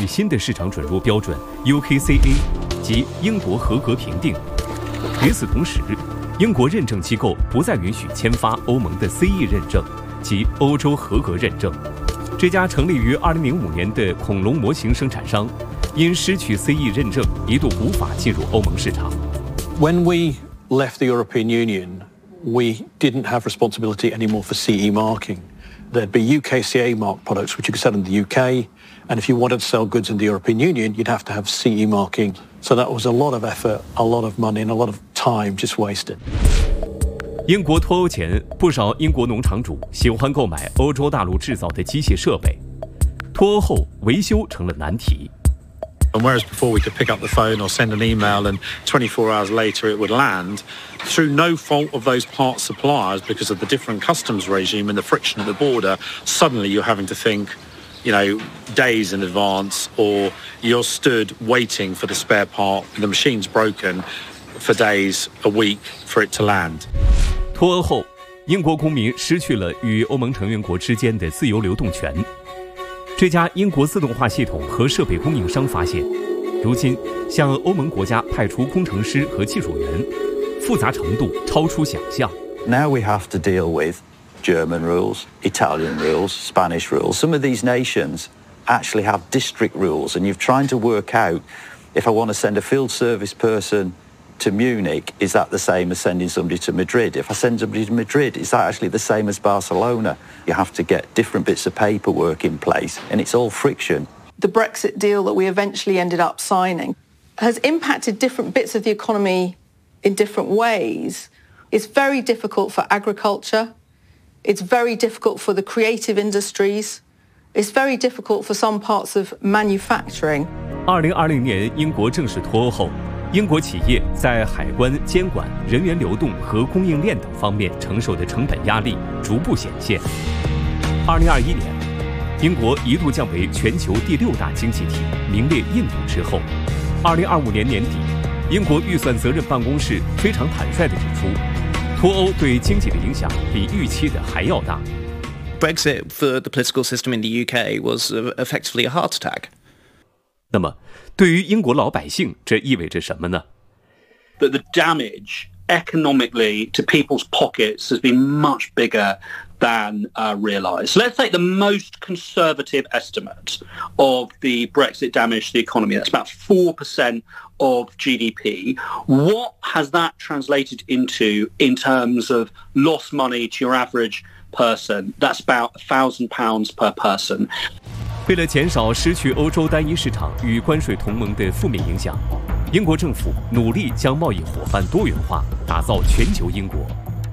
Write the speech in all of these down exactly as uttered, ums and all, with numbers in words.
新的市场准入标准 U K C A 及英国合格评定。与此同时，英国认证机构不再允许签发欧盟的 C E 认证及欧洲合格认证。这家成立于二零零五年的恐龙模型生产商，因失去 C E 认证，一度无法进入欧盟市场。 When we left the European Union, we didn't have responsibility anymore for C E marking. There'd be U K C A marked products which you could sell in the U K, and if you wanted to sell goods in the European Union, you'd have to have C E marking. So that was a lot of effort, a lot of money, and a lot of time just wasted. 英国脱欧前，不少英国农场主喜欢购买欧洲大陆制造的机械设备。脱欧后，维修成了难题。 And whereas before we could pick up the phone or send an email and twenty-four hours later it would land, through no fault of those part suppliers because of the different customs regime and the friction at the border, suddenly you're having to think, you know, days in advance, or you're stood waiting for the spare part, the machine's broken for days, a week for it to land. 脱欧后，英国公民失去了与欧盟成员国之间的自由流动权。这家英国自动化系统和设备供应商发现，如今向欧盟国家派出工程师和技术员，复杂程度超出想象。 Now we have to deal with German rules, Italian rules, Spanish rules. Some of these nations actually have district rules, and you're trying to work out if I want to send a field service person to Munich, is that the same as sending somebody to Madrid? If I send somebody to Madrid, is that actually the same as Barcelona? You have to get different bits of paperwork in place, and it's all friction. The Brexit deal that we eventually ended up signing has impacted different bits of the economy in different ways. It's very difficult for agriculture. It's very difficult for the creative industries. It's very difficult for some parts of manufacturing. 二零二零年，英国正式脱欧后，英国企业在海关、监管、人员流动和供应链等方面承受的成本压力逐步显现。二零二一年，英国一度降为全球第六大经济体，名列印度之后。二零二五年年底，英国预算责任办公室非常坦率地指出，脱欧对经济的影响比预期的还要大。 Brexit for the political system in the U K was effectively a heart attack. 那么，对于英国老百姓，这意味着什么呢？ That the damage economically to people's pockets has been much bigger than uh, realised. So let's take the most conservative estimate of the Brexit damage to the economy. That's about four percent of G D P. What has that translated into in terms of lost money to your average person? That's about one thousand pounds per person. 为了减少失去欧洲单一市场与关税同盟的负面影响，英国政府努力将贸易伙伴多元化，打造全球英国。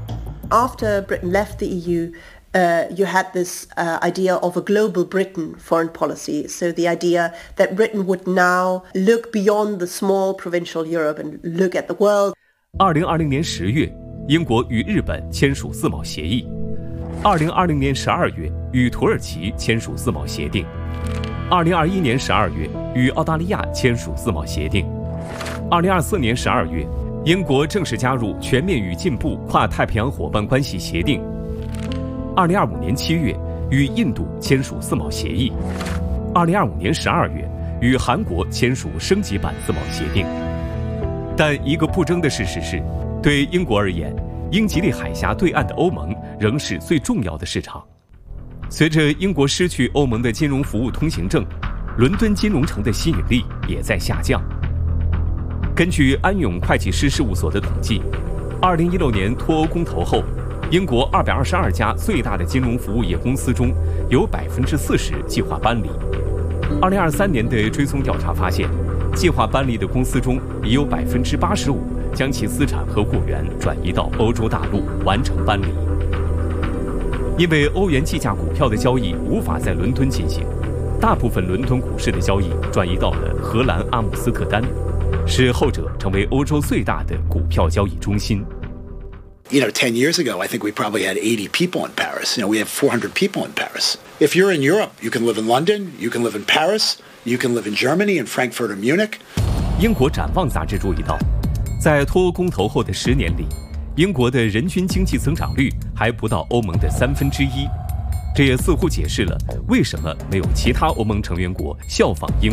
After Britain left the E U, uh, you had this uh, idea of a global Britain foreign policy. So the idea that Britain would now look beyond the small provincial Europe and look at the world. 二零二零年十月，英国与日本签署自贸协议。二零二零年十二月，与土耳其签署自贸协定。二零二一年十二月，与澳大利亚签署自贸协定。二零二四年十二月，英国正式加入全面与进步跨太平洋伙伴关系协定。二零二五年七月，与印度签署自贸协议。二零二五年十二月，与韩国签署升级版自贸协定。但一个不争的事实是，对英国而言，英吉利海峡对岸的欧盟仍是最重要的市场。随着英国失去欧盟的金融服务通行证，伦敦金融城的吸引力也在下降。根据安永会计师事务所的统计，二零一六年脱欧公投后，英国二百二十二家最大的金融服务业公司中，有百分之四十计划搬离。二零二三年的追踪调查发现，计划搬离的公司中，已有百分之八十五将其资产和雇员转移到欧洲大陆，完成搬离。因为欧元计价股票的交易无法在伦敦进行，大部分伦敦股市的交易转移到了荷兰阿姆斯特丹，使后者成为欧洲最大的股票交易中心。 You know, ten years ago, I think we probably had eighty people in Paris. You know, we have four hundred people in Paris. If you're in Europe, you can live in London, you can live in Paris, you can live in Germany, in Frankfurt or Munich. 英国展望杂志注意到，在脱欧公投后的十年里，英国的人均经济增长率还不到欧盟的三分之一，这也似乎解释了为什么没有其他欧盟成员国效仿英